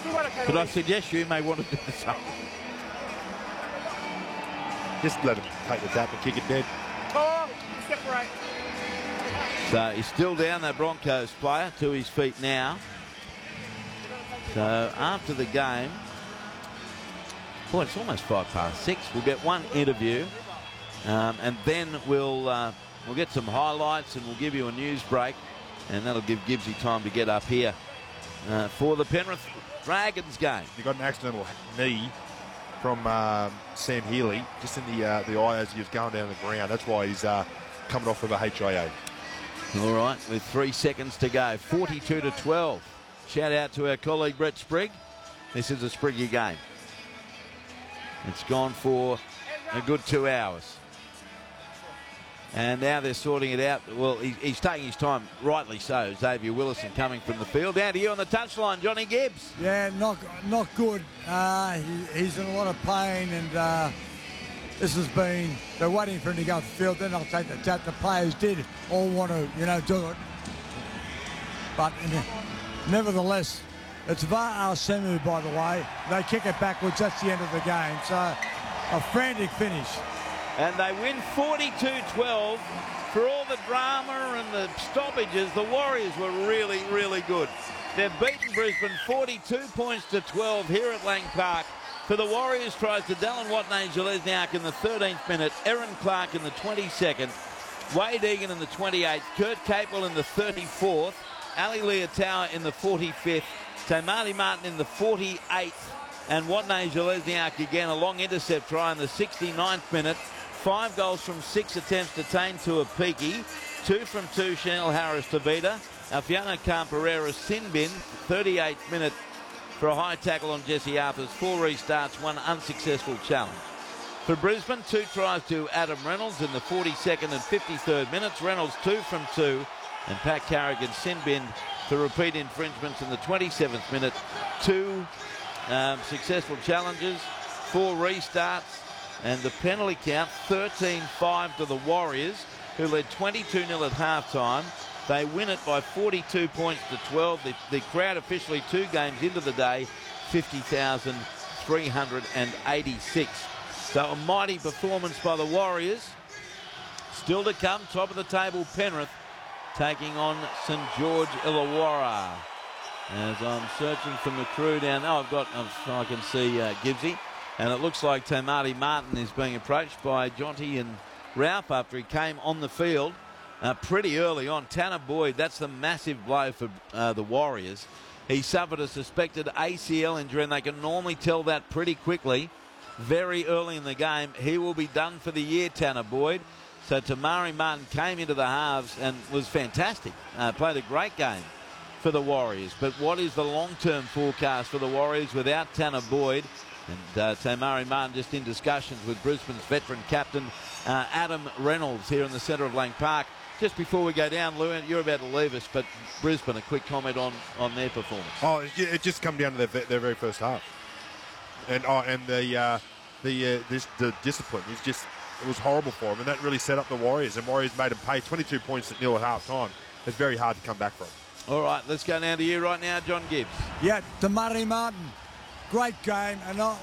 Could I suggest you may want to do the same? Just let him take the tap and kick it dead. So he's still down, that Broncos player, to his feet now. So after the game, boy, it's almost 6:05. We'll get one interview, and then we'll get some highlights, and we'll give you a news break, and that'll give Gibbsy time to get up here for the Penrith Dragons game. He got an accidental knee from Sam Healy, just in the eye as he was going down the ground. That's why he's coming off with a HIA. All right, with 3 seconds to go, 42-12. Shout out to our colleague Brett Sprigg. This is a Spriggy game. It's gone for a good 2 hours. And now they're sorting it out. Well, he's taking his time, rightly so. Xavier Willison coming from the field. Down to you on the touchline, Johnny Gibbs. Yeah, not good. He's in a lot of pain, and this has been, they're waiting for him to go off the field, then they'll take the tap. The players did all want to, do it. But nevertheless, it's VAR Semu, by the way. They kick it backwards. That's the end of the game. So a frantic finish. And they win 42-12. For all the drama and the stoppages, the Warriors were really, really good. They've beaten Brisbane 42-12 here at Lang Park. For the Warriors, tries to Dallin Watene-Zelezniak in the 13th minute, Aaron Clark in the 22nd, Wade Egan in the 28th, Kurt Capewell in the 34th, Ali Leotawa in the 45th, Te Maire Martin in the 48th, and Watene-Zelezniak again, a long intercept try in the 69th minute. 5 goals from 6 attempts detained to a Peaky, 2 from 2, Chanel Harris-Tavita, Alfiano Camperera Sinbin, 38th minute for a high tackle on Jesse Arthurs, 4 restarts, 1 unsuccessful challenge. For Brisbane, 2 tries to Adam Reynolds in the 42nd and 53rd minutes. Reynolds 2 from 2, and Pat Carrigan Sinbin for repeat infringements in the 27th minute. 2 successful challenges, 4 restarts, and the penalty count 13-5 to the Warriors, who led 22-0 at halftime. They win it by 42 points to 12. The crowd officially 2 games into the day, 50,386. So a mighty performance by the Warriors. Still to come, top of the table, Penrith taking on St George Illawarra. As I'm searching for the crew down there, I can see Gibbsy. And it looks like Te Maire Martin is being approached by Jonty and Ralph after he came on the field pretty early on. Tanner Boyd, that's the massive blow for the Warriors. He suffered a suspected ACL injury, and they can normally tell that pretty quickly. Very early in the game, he will be done for the year, Tanner Boyd. So Te Maire Martin came into the halves and was fantastic. Played a great game for the Warriors. But what is the long-term forecast for the Warriors without Tanner Boyd? And Te Maire Martin just in discussions with Brisbane's veteran captain, Adam Reynolds, here in the centre of Lang Park. Just before we go down, Lou, you're about to leave us, but Brisbane, a quick comment on their performance. Oh, it just come down to their very first half. And the discipline is just, it was horrible for them, and that really set up the Warriors, and Warriors made them pay 22 points at nil at half time. It's very hard to come back from. All right, let's go down to you right now, John Gibbs. Yeah, Te Maire Martin, great game, and I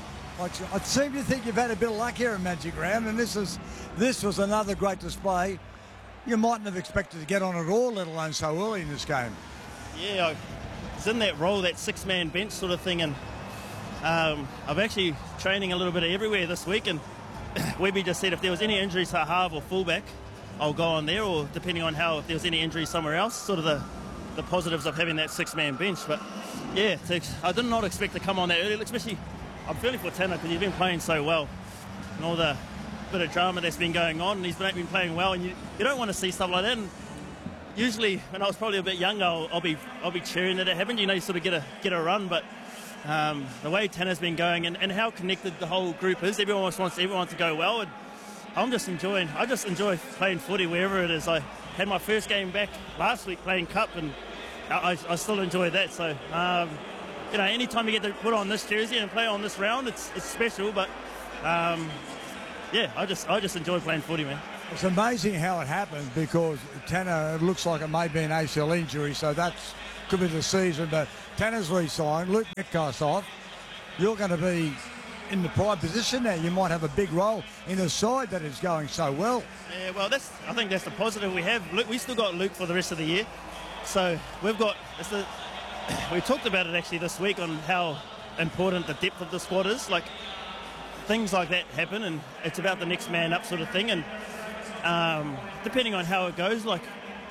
seem to think you've had a bit of luck here in Magic Round, and this was another great display. You mightn't have expected to get on at all, let alone so early in this game. Yeah, I was in that role, that 6-man bench sort of thing, and I'm actually training a little bit everywhere this week, and Webby just said if there was any injuries to half or fullback, I'll go on there, or depending on if there was any injury somewhere else, sort of the positives of having that 6-man bench. But yeah, I did not expect to come on that early, especially I'm feeling for Tanner because he's been playing so well, and all the bit of drama that's been going on, and he's been playing well, and you don't want to see stuff like that. And usually when I was probably a bit younger, I'll be cheering that it happened. You sort of get a run, but the way Tanner's been going and how connected the whole group is, everyone wants everyone to go well, and I just enjoy playing footy wherever it is. I had my first game back last week playing Cup, and I still enjoy that. So anytime you get to put on this jersey and play on this round, it's special. But yeah, I just enjoy playing footy, man. It's amazing how it happens, because Tanner, it looks like it may be an ACL injury, so that's could be the season, but Tanner's re-signed, Luke Metcalf's off. You're going to be in the prime position now. You might have a big role in a side that is going so well. Yeah, well, I think that's the positive we have. Luke, we still got Luke for the rest of the year. So we've got... we talked about it actually this week on how important the depth of the squad is. Like, things like that happen, and it's about the next man up sort of thing. And depending on how it goes, like...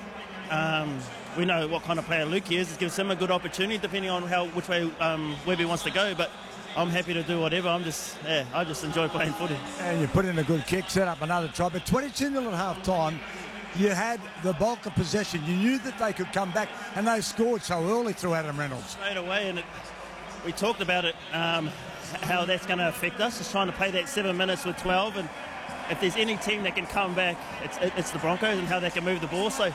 we know what kind of player Luke is. It gives him a good opportunity depending on which way Webby wants to go. But I'm happy to do whatever. I just enjoy playing footy. And you put in a good kick, set up another try. But 22-0 at half-time, you had the bulk of possession. You knew that they could come back, and they scored so early through Adam Reynolds. Straight away, and we talked about it, how that's going to affect us. Just trying to play that 7 minutes with 12, and if there's any team that can come back, it's the Broncos and how they can move the ball. So,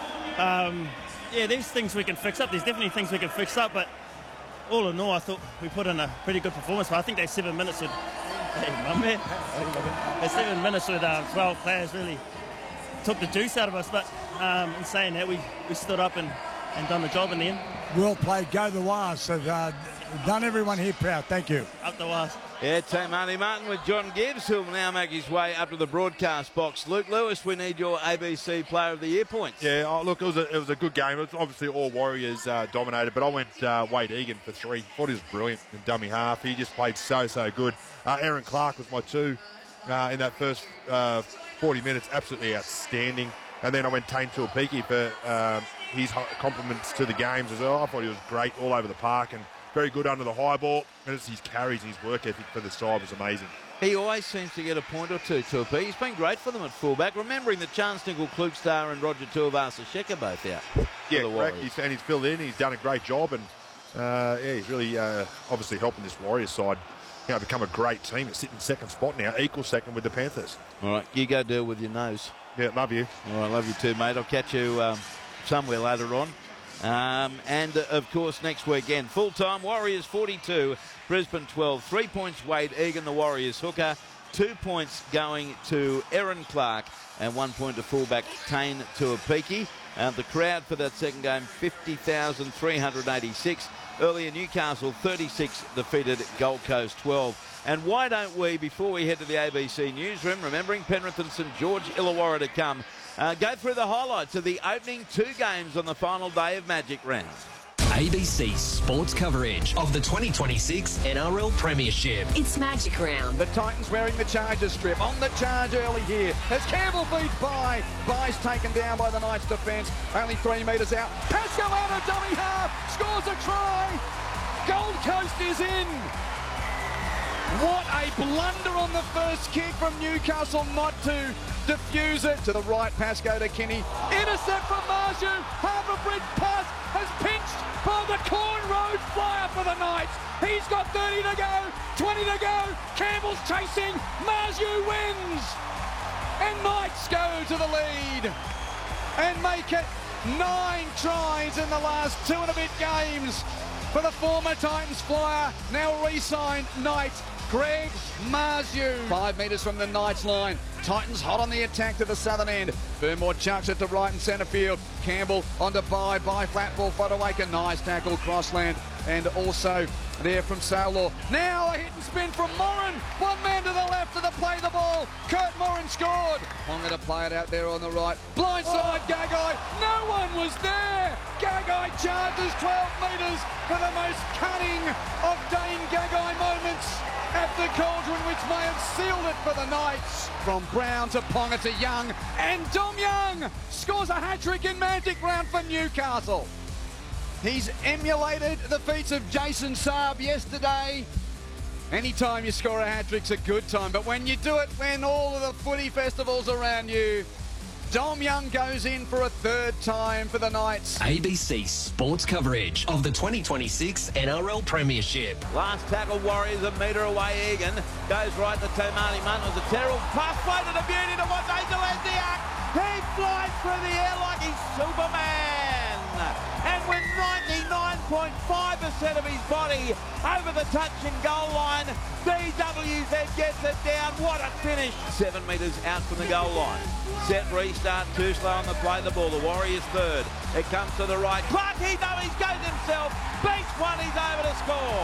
there's things we can fix up. There's definitely things we can fix up, but all in all, I thought we put in a pretty good performance. But I think those 7 minutes with... Hey, my man. Those 7 minutes with 12 players really took the juice out of us. But in saying that, we stood up and done the job in the end. Well played. Go the Wars. So, done everyone here proud. Thank you. Up the Wars. Yeah, Taimani Martin with John Gibbs, who will now make his way up to the broadcast box. Luke Lewis, we need your ABC Player of the Year points. Yeah, look, it was a good game. It was obviously all Warriors dominated, but I went Wade Egan for 3. Thought he was brilliant in dummy half. He just played so good. Aaron Clark was my 2 in that first 40 minutes. Absolutely outstanding. And then I went Tane Tuapiki for his compliments to the games as well. I thought he was great all over the park and very good under the high ball. And just his carries and his work ethic for the side was amazing. He always seems to get a point or two, Tuapiki. He's been great for them at fullback, remembering that Chance Nickel, Klukstar and Roger Tuivasa-Sheck are both out. Yeah, correct. He's filled in. He's done a great job. And, he's really obviously helping this Warriors side become a great team. It's sitting second spot now, equal second with the Panthers. All right, you go deal with your nose. Yeah, love you. All right, love you too, mate. I'll catch you somewhere later on. And, of course, next weekend, full-time, Warriors 42, Brisbane 12. 3 points, Wade Egan, the Warriors hooker. 2 points going to Aaron Clark and 1 point to fullback Tane Tuapiki. The crowd for that second game, 50,386. Earlier, Newcastle 36 defeated Gold Coast 12. And why don't we, before we head to the ABC newsroom, remembering Penrith and St George Illawarra to come, go through the highlights of the opening 2 games on the final day of Magic Round. ABC sports coverage of the 2026 NRL Premiership. It's Magic Round. The Titans wearing the Chargers strip. On the charge early here. As Campbell beats Bye. Bye's taken down by the Knights defence. Only 3 metres out. Pascoe out of dummy half. Scores a try. Gold Coast is in. What a blunder on the first kick from Newcastle not to defuse it. To the right, Pascoe to Kenny. Intercept from Marju. Harbour Bridge pass has pinched by the Corn Road flyer for the Knights. He's got 30 to go, 20 to go. Campbell's chasing. Marju wins. And Knights go to the lead and make it 9 tries in the last 2 and a bit games for the former Titans flyer, now re-signed Knights. Greg Marju. 5 metres from the Knights line. Titans hot on the attack to the southern end. Fernmore chucks it to right and centre field. Campbell onto Bye flat ball, Fodawaker. Nice tackle, Crossland. And also there from Sailor. Now a hit and spin from Moran. 1 man to the left to play the ball. Kurt Moran scored. Ponga to play it out there on the right. Blindside Gagai. No one was there. Gagai charges 12 metres for the most cunning of Dane Gagai moments at the Cauldron, which may have sealed it for the Knights. From Brown to Ponga to Young, and Dom Young scores a hat-trick in Magic Round for Newcastle. He's emulated the feats of Jason Saab yesterday. Anytime you score a hat-trick's a good time, but when you do it when all of the footy festivals around you, Dom Young goes in for a 3rd time for the Knights. ABC sports coverage of the 2026 NRL Premiership. Last tackle, Warriors a metre away. Egan goes right to Taimani Martin. It was a terrible pass, floated a beauty to Wazay Delesiak. He flies through the air like he's Superman. And with 99.5% of his body over the touch and goal line, DWZ gets it down. What a finish. 7 metres out from the goal line. Set restart, too slow on the play the ball. The Warriors 3rd. It comes to the right. Clark, he knows, he's goes himself. Beats one, he's over to score.